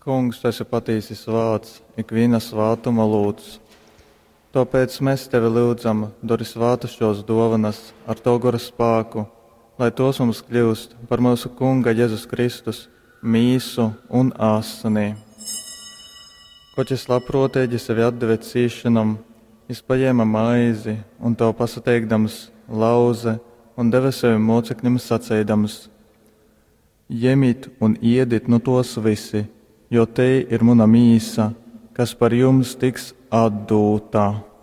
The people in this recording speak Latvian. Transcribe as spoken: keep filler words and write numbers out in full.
Kungs, tu esi patīsis vārds, ikviena svātuma lūdz. Tāpēc mēs tevi lūdzam, dori svātu šos dāvanas ar to gara spēku, lai tos mums kļūst par mūsu Kunga Jēzus Kristus mīsu un āsanī. Koķis labprotīgi sevi atdeve cīšanam, izpaņēma maizi un to pasateikdams lauze un deva saviem mocekļiem sacēdams: Ņemiet un ēdiet no tos visi, jo te ir mana mīsa, kas par jums tiks atdūta.